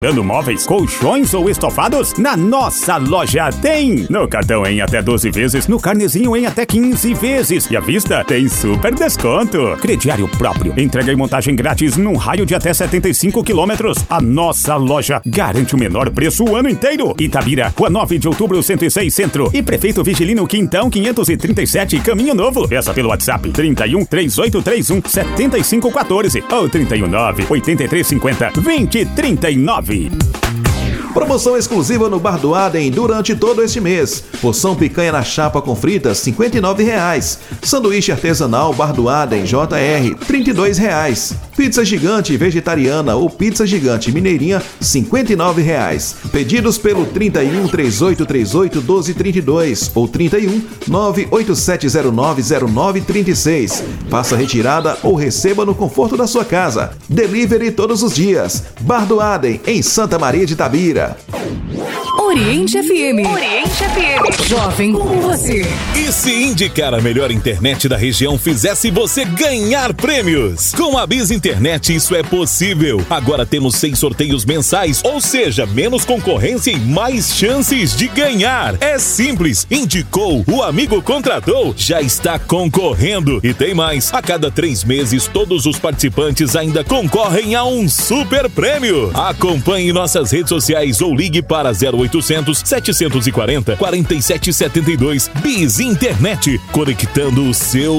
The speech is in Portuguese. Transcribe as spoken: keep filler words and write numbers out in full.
Dando móveis, colchões ou estofados? Na nossa loja tem! No cartão em até doze vezes, no carnezinho em até quinze vezes. E à vista tem super desconto. Crediário próprio. Entrega e montagem grátis num raio de até setenta e cinco quilômetros. A nossa loja garante o menor preço o ano inteiro. Itabira, Rua nove de Outubro, cento e seis Centro. E Prefeito Vigilino Quintão quinhentos e trinta e sete, Caminho Novo. Peça pelo WhatsApp trinta e um, trinta e oito trinta e um, setenta e cinco quatorze ou trinta e um, nove, oitenta e três cinquenta, vinte, trinta e nove. Promoção exclusiva no Bar do Adem durante todo este mês. Porção picanha na chapa com fritas, cinquenta e nove reais. Sanduíche artesanal Bar do Adem J R, trinta e dois reais. Pizza gigante vegetariana ou pizza gigante mineirinha, cinquenta e nove reais. Pedidos pelo trinta e um, trinta e oito trinta e oito, doze trinta e dois ou trinta e um, nove oito sete zero nove zero nove trinta e seis. Faça retirada ou receba no conforto da sua casa. Delivery todos os dias. Bar do Adem, em Santa Maria de Itabira. Oriente F M. Oriente F M. Jovem como você. E se indicar a melhor internet da região fizesse você ganhar prêmios? Com a Biz Internet isso é possível. Agora temos seis sorteios mensais, ou seja, menos concorrência e mais chances de ganhar. É simples. Indicou, o amigo contratou, já está concorrendo. E tem mais. A cada três meses, todos os participantes ainda concorrem a um super prêmio. Acompanhe nossas redes sociais ou ligue para zero oitocentos, setecentos e quarenta, quarenta e sete setenta e dois. Biz Internet, conectando o seu